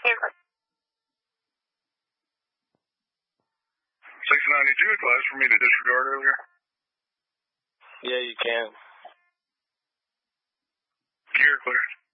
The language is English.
69, did you advise for me to disregard earlier? Yeah, you can. You're clear.